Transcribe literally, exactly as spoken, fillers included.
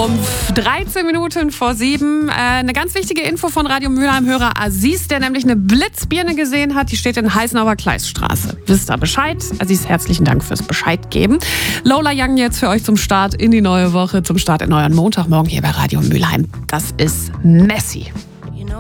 Um dreizehn Minuten vor sieben äh, eine ganz wichtige Info von Radio Mülheim-Hörer Aziz, der nämlich eine Blitzbirne gesehen hat. Die steht in Heißenauer Kleiststraße. Wisst ihr Bescheid? Aziz, herzlichen Dank fürs Bescheid geben. Lola Young jetzt für euch zum Start in die neue Woche, zum Start in euren Montagmorgen hier bei Radio Mülheim. Das ist Messi.